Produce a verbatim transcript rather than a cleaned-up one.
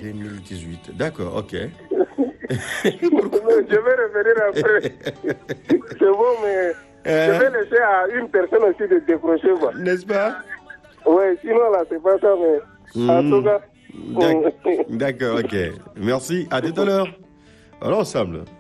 deux mille dix-huit. D'accord, ok. Je vais revenir après. C'est bon, mais Euh, je vais laisser à une personne aussi de décrocher. Quoi. N'est-ce pas? Oui, sinon là, c'est pas ça, mais en tout Hmm. cas. D'ac- D'accord, ok. Merci. À tout à l'heure. Alors, ensemble.